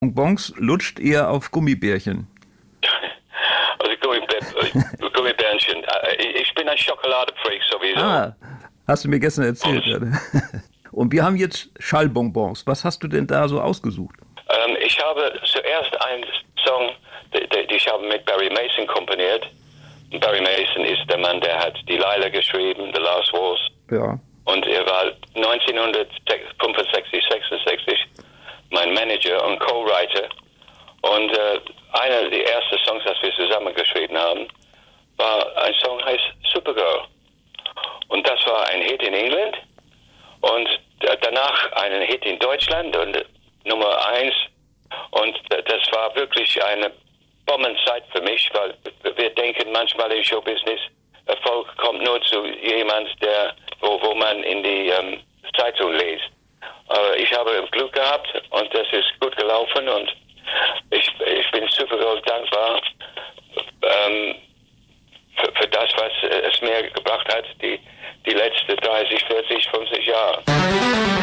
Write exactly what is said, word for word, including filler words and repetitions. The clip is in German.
Bonbons lutscht ihr auf Gummibärchen? Also Gummibär, Gummibärchen. Ich bin ein Schokoladefreak sowieso. Ah, hast du mir gestern erzählt. Ja. Und wir haben jetzt Schallbonbons. Was hast du denn da so ausgesucht? Ähm, ich habe zuerst einen Song, den ich habe mit Barry Mason komponiert. Barry Mason ist der Mann, der hat Delilah geschrieben, The Last Waltz. Ja. Und er war neunzehnhundertfünfundsechzig, sechsundsechzig mein Manager und Co-Writer. Und äh, einer der ersten Songs, das wir zusammen geschrieben haben, war ein Song, der heißt Supergirl. Und das war ein Hit in England und danach einen Hit in Deutschland und Nummer eins. Und das war wirklich eine Bombenzeit für mich, weil wir denken manchmal im Showbusiness, Erfolg kommt nur zu jemand, der, wo, wo man in die ähm, Zeitung liest. Aber ich habe Glück gehabt und das ist gut gelaufen und ich, ich bin super dankbar ähm, für, für das, was es mir gebracht hat, die, die letzten dreißig, vierzig, fünfzig Jahre.